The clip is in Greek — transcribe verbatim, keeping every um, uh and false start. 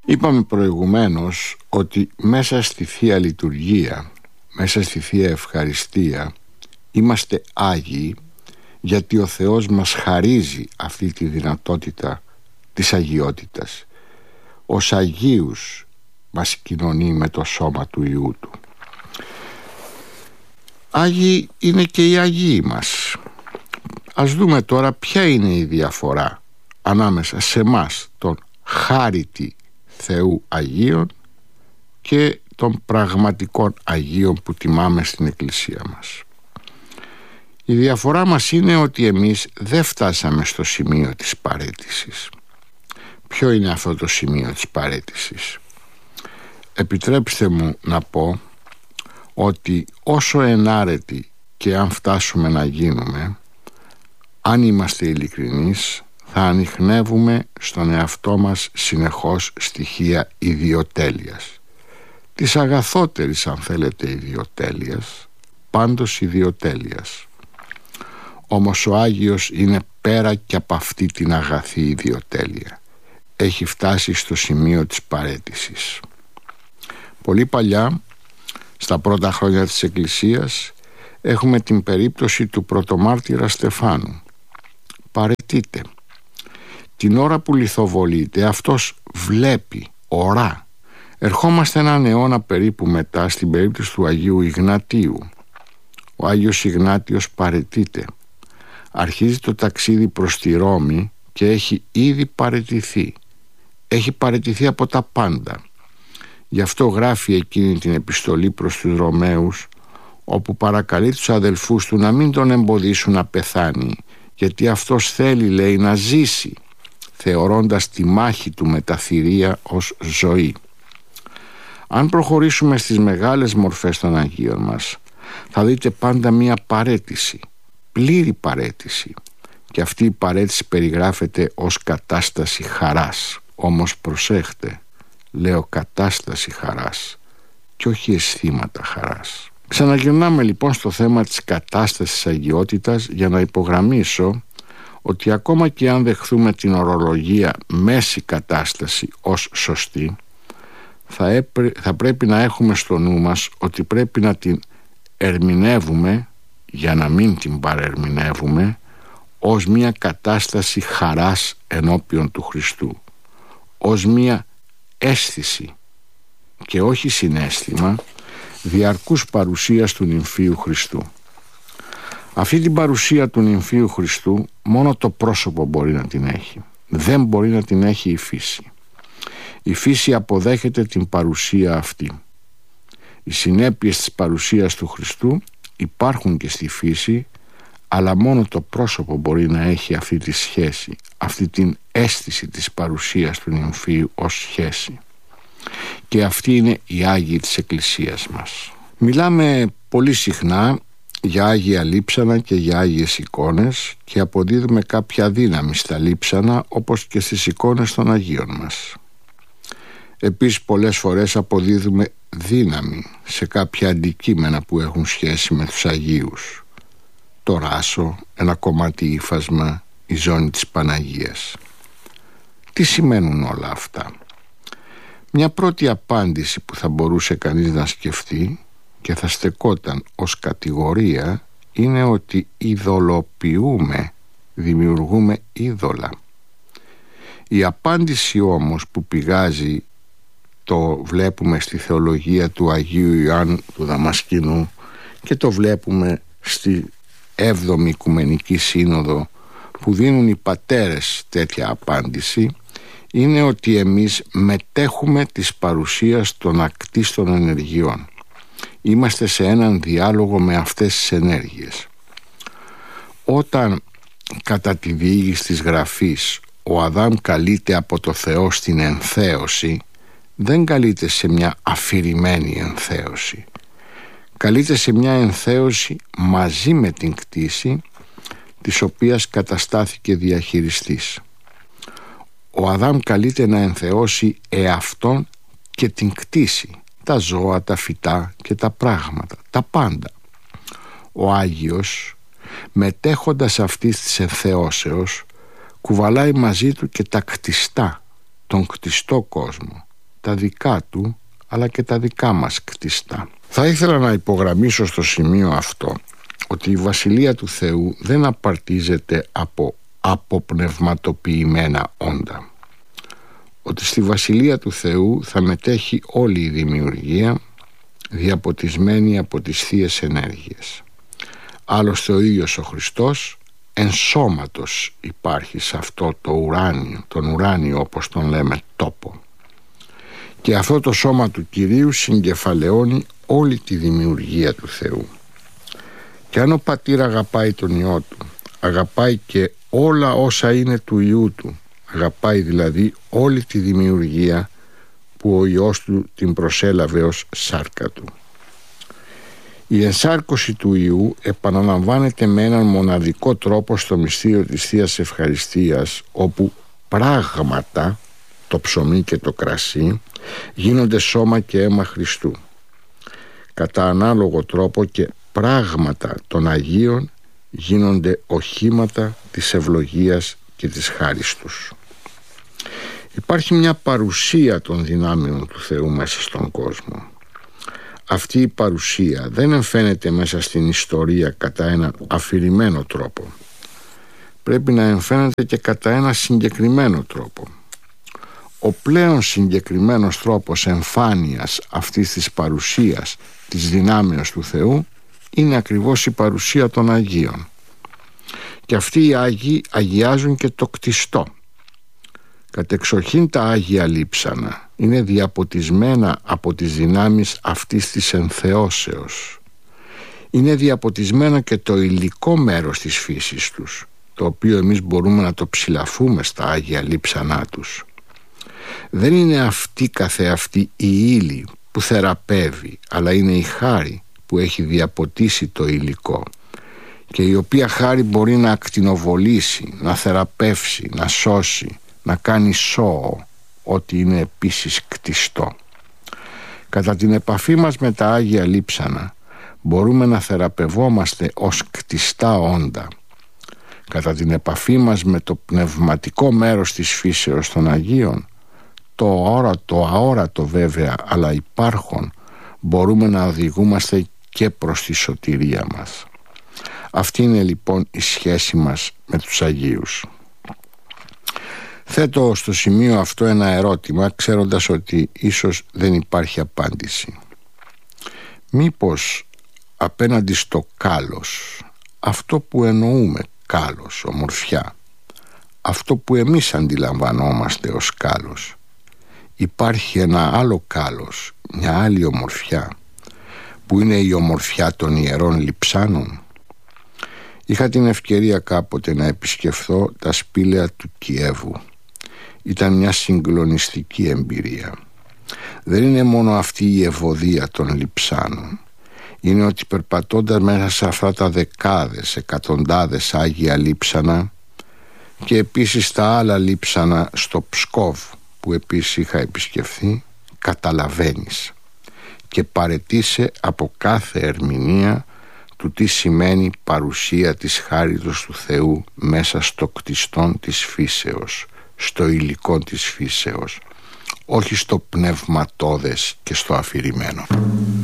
Είπαμε προηγουμένως ότι μέσα στη Θεία Λειτουργία, μέσα στη Θεία Ευχαριστία είμαστε Άγιοι, γιατί ο Θεός μας χαρίζει αυτή τη δυνατότητα της αγιότητας. Ως Αγίους μας κοινωνεί με το σώμα του Υιού Του. Άγιοι είναι και οι Αγίοι μας. Ας δούμε τώρα ποια είναι η διαφορά ανάμεσα σε μας, τον χάριτη Θεού Αγίων, και των πραγματικών Αγίων που τιμάμε στην Εκκλησία μας. Η διαφορά μας είναι ότι εμείς δεν φτάσαμε στο σημείο της παραίτησης. Ποιο είναι αυτό το σημείο της παραίτησης? Επιτρέψτε μου να πω ότι όσο ενάρετοι και αν φτάσουμε να γίνουμε, αν είμαστε ειλικρινείς, θα ανιχνεύουμε στον εαυτό μας συνεχώς στοιχεία ιδιοτέλειας. Της αγαθότερης, αν θέλετε, ιδιοτέλειας, πάντως ιδιοτέλειας. Όμως ο Άγιος είναι πέρα και από αυτή την αγαθή ιδιοτέλεια. Έχει φτάσει στο σημείο της παραίτησης. Πολύ παλιά, στα πρώτα χρόνια της Εκκλησίας, έχουμε την περίπτωση του πρωτομάρτυρα Στεφάνου. Παραιτείται. Την ώρα που λιθοβολείται, αυτός βλέπει, ορά. Ερχόμαστε έναν αιώνα περίπου μετά στην περίπτωση του Αγίου Ιγνατίου. Ο Άγιος Ιγνάτιος παραιτείται. Αρχίζει το ταξίδι προς τη Ρώμη και έχει ήδη παραιτηθεί. Έχει παραιτηθεί από τα πάντα. Γι' αυτό γράφει εκείνη την επιστολή προς τους Ρωμαίους, όπου παρακαλεί τους αδελφούς του να μην τον εμποδίσουν να πεθάνει, γιατί αυτός θέλει, λέει, να ζήσει, θεωρώντας τη μάχη του με τα θηρία ως ζωή. Αν προχωρήσουμε στις μεγάλες μορφές των Αγίων μας, θα δείτε πάντα μία παραίτηση, πλήρη παραίτηση, και αυτή η παραίτηση περιγράφεται ως κατάσταση χαράς. Όμως προσέχτε, λέω κατάσταση χαράς και όχι αισθήματα χαράς. Ξαναγυρνάμε λοιπόν στο θέμα της κατάστασης αγιότητας για να υπογραμμίσω ότι ακόμα και αν δεχθούμε την ορολογία μέση κατάσταση ως σωστή, θα, έπρε, θα πρέπει να έχουμε στο νου μας ότι πρέπει να την ερμηνεύουμε, για να μην την παρερμηνεύουμε, ως μια κατάσταση χαράς ενώπιον του Χριστού, ως μια αίσθηση και όχι συναίσθημα διαρκούς παρουσίας του νυμφίου Χριστού. Αυτή την παρουσία του νυμφίου Χριστού μόνο το πρόσωπο μπορεί να την έχει. Δεν μπορεί να την έχει η φύση. Η φύση αποδέχεται την παρουσία αυτή. Οι συνέπειες της παρουσίας του Χριστού υπάρχουν και στη φύση, αλλά μόνο το πρόσωπο μπορεί να έχει αυτή τη σχέση, αυτή την αίσθηση της παρουσίας του νυμφίου ως σχέση. Και αυτοί είναι οι Άγιοι της Εκκλησίας μας. Μιλάμε πολύ συχνά για Άγια Λείψανα και για Άγιες εικόνες και αποδίδουμε κάποια δύναμη στα λείψανα όπως και στις εικόνες των Αγίων μας. Επίσης πολλές φορές αποδίδουμε δύναμη σε κάποια αντικείμενα που έχουν σχέση με τους Αγίους. Το ράσο, ένα κομμάτι ύφασμα, η ζώνη της Παναγίας. Τι σημαίνουν όλα αυτά? Μια πρώτη απάντηση που θα μπορούσε κανείς να σκεφτεί και θα στεκόταν ως κατηγορία είναι ότι ειδωλοποιούμε, δημιουργούμε είδωλα. Η απάντηση όμως που πηγάζει, το βλέπουμε στη θεολογία του Αγίου Ιωάννου του Δαμασκηνού και το βλέπουμε στη έβδομη Οικουμενική Σύνοδο που δίνουν οι πατέρες τέτοια απάντηση, είναι ότι εμείς μετέχουμε της παρουσίας των ακτίστων ενεργειών. Είμαστε σε έναν διάλογο με αυτές τις ενέργειες. Όταν κατά τη διήγηση της Γραφής ο Αδάμ καλείται από το Θεό στην ενθέωση, δεν καλείται σε μια αφηρημένη ενθέωση. Καλείται σε μια ενθέωση μαζί με την κτήση, της οποίας καταστάθηκε διαχειριστής. Ο Αδάμ καλείται να ενθεώσει εαυτόν και την κτήση, τα ζώα, τα φυτά και τα πράγματα, τα πάντα. Ο Άγιος, μετέχοντας αυτής της ενθεώσεως, κουβαλάει μαζί του και τα κτιστά, τον κτιστό κόσμο, τα δικά του αλλά και τα δικά μας κτιστά. Θα ήθελα να υπογραμμίσω στο σημείο αυτό ότι η Βασιλεία του Θεού δεν απαρτίζεται από αποπνευματοποιημένα όντα. Ότι στη Βασιλεία του Θεού θα μετέχει όλη η δημιουργία, διαποτισμένη από τις θείες ενέργειες. Άλλωστε ο ίδιος ο Χριστός εν σώματος υπάρχει σε αυτό το ουράνιο, τον ουράνιο όπως τον λέμε τόπο. Και αυτό το σώμα του Κυρίου συγκεφαλαιώνει όλη τη δημιουργία του Θεού. Και αν ο Πατήρ αγαπάει τον Υιό του, αγαπάει και όλα όσα είναι του Υιού του, αγαπάει δηλαδή όλη τη δημιουργία που ο Υιός του την προσέλαβε ως σάρκα του. Η ενσάρκωση του Υιού επαναλαμβάνεται με έναν μοναδικό τρόπο στο μυστήριο της Θείας Ευχαριστίας, όπου πράγματα, το ψωμί και το κρασί, γίνονται σώμα και αίμα Χριστού. Κατά ανάλογο τρόπο και πράγματα των Αγίων γίνονται οχήματα της ευλογίας και της χάρις τους. Υπάρχει μια παρουσία των δυνάμεων του Θεού μέσα στον κόσμο. Αυτή η παρουσία δεν εμφαίνεται μέσα στην ιστορία κατά έναν αφηρημένο τρόπο. Πρέπει να εμφαίνεται και κατά ένα συγκεκριμένο τρόπο. Ο πλέον συγκεκριμένος τρόπος εμφάνειας αυτής της παρουσίας της δυνάμεως του Θεού είναι ακριβώς η παρουσία των Αγίων. Και αυτοί οι Άγιοι αγιάζουν και το κτιστό. Κατεξοχήν τα Άγια λείψανα είναι διαποτισμένα από τις δυνάμεις αυτής της ενθεώσεως. Είναι διαποτισμένο και το υλικό μέρος της φύσης τους, το οποίο εμείς μπορούμε να το ψηλαφούμε στα Άγια λείψανά τους. Δεν είναι αυτή καθεαυτή η ύλη που θεραπεύει, αλλά είναι η χάρη που έχει διαποτίσει το υλικό και η οποία χάρη μπορεί να ακτινοβολήσει, να θεραπεύσει, να σώσει, να κάνει σώο, ότι είναι επίσης κτιστό. Κατά την επαφή μας με τα Άγια λείψανα μπορούμε να θεραπευόμαστε ως κτιστά όντα. Κατά την επαφή μας με το πνευματικό μέρος της φύσεως των Αγίων, το αόρατο, αόρατο βέβαια, αλλά υπάρχον, μπορούμε να οδηγούμαστε και προς τη σωτηρία μας. Αυτή είναι λοιπόν η σχέση μας με τους Αγίους. Θέτω στο σημείο αυτό ένα ερώτημα, ξέροντας ότι ίσως δεν υπάρχει απάντηση. Μήπως απέναντι στο κάλος, αυτό που εννοούμε κάλος, ομορφιά, αυτό που εμείς αντιλαμβανόμαστε ως κάλος, υπάρχει ένα άλλο κάλος, μια άλλη ομορφιά, που είναι η ομορφιά των Ιερών Λειψάνων? Είχα την ευκαιρία κάποτε να επισκεφθώ τα σπήλαια του Κιέβου. Ήταν μια συγκλονιστική εμπειρία. Δεν είναι μόνο αυτή η ευωδία των Λειψάνων. Είναι ότι περπατώντας μέσα σε αυτά τα δεκάδες, εκατοντάδες Άγια Λείψανα και επίσης τα άλλα Λείψανα στο Ψκόβ που επίσης είχα επισκεφθεί, καταλαβαίνεις και παραιτείσαι από κάθε ερμηνεία του τι σημαίνει παρουσία της χάριτος του Θεού μέσα στο κτιστόν της φύσεως, στο υλικό της φύσεως, όχι στο πνευματώδες και στο αφηρημένο.